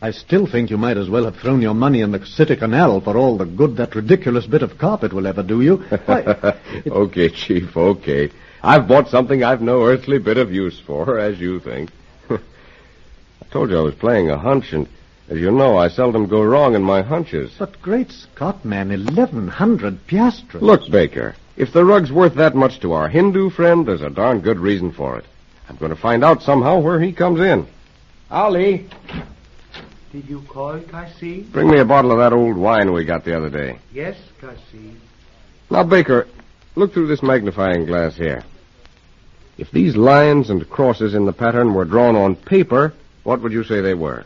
I still think you might as well have thrown your money in the City Canal for all the good that ridiculous bit of carpet will ever do you. Why, Okay, Chief, okay. I've bought something I've no earthly bit of use for, as you think. I told you I was playing a hunch, and as you know, I seldom go wrong in my hunches. But great Scott, man, 1,100 piastres. Look, Baker, if the rug's worth that much to our Hindu friend, there's a darn good reason for it. I'm going to find out somehow where he comes in. Ollie, Did you call, Kasi? bring me a bottle of that old wine we got the other day. Yes, Kasi. Now, Baker, look through this magnifying glass here. If these lines and crosses in the pattern were drawn on paper, what would you say they were?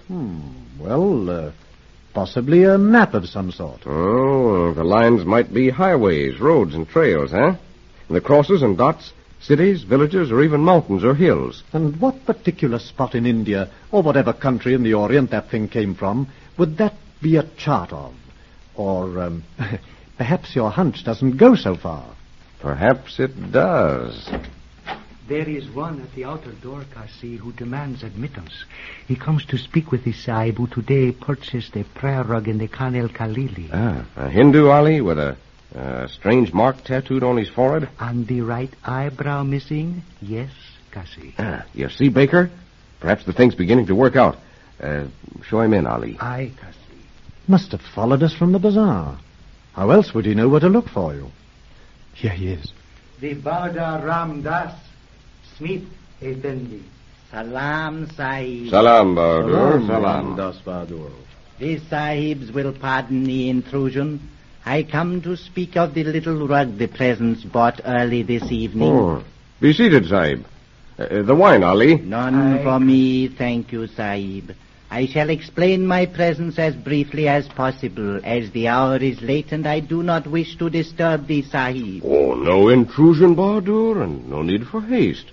Well, possibly a map of some sort. Oh, the lines might be highways, roads, and trails, huh? And the crosses and dots, cities, villages, or even mountains or hills. And what particular spot in India, or whatever country in the Orient that thing came from, would that be a chart of? Or, perhaps your hunch doesn't go so far. Perhaps it does. There is one at the outer door, Kasi, who demands admittance. He comes to speak with his sahib, who today purchased a prayer rug in the Khan el-Khalili. A Hindu, Ali, with a strange mark tattooed on his forehead? And the right eyebrow missing? Yes, Kasi. You see, Baker? Perhaps the thing's beginning to work out. Show him in, Ali. Aye, Kasi. Must have followed us from the bazaar. How else would he know where to look for you? Here he is. The Bada Ram Das, Smith Effendi. Salam, Sahib. Salam, Bahadur. Salam. Das Bahadur. The Sahibs will pardon the intrusion. I come to speak of the little rug the presents bought early this evening. Oh. Be seated, Sahib. The wine, Ali. None for me, thank you, Sahib. I shall explain my presence as briefly as possible, as the hour is late and I do not wish to disturb the Sahib. Oh, no intrusion, Bahadur, and no need for haste.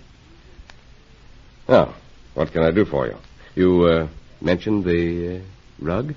Now, what can I do for you? You mentioned the rug?